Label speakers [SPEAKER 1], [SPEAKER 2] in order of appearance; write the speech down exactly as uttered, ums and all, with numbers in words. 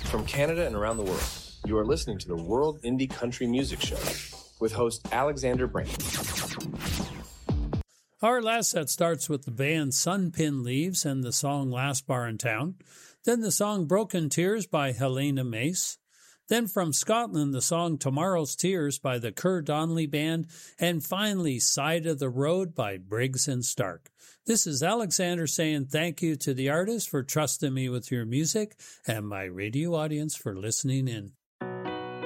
[SPEAKER 1] From Canada and around the world, you are listening to the World Indie Country Music Show with host Alexander Brain.
[SPEAKER 2] Our last set starts with the band Sunpin Leaves and the song Last Bar in Town. Then the song Broken Tears by Helena Mace. Then from Scotland, the song Tomorrow's Tears by the Kerr Donnelly Band. And finally, Side of the Road by Briggs and Stark. This is Alexander saying thank you to the artists for trusting me with your music and my radio audience for listening in.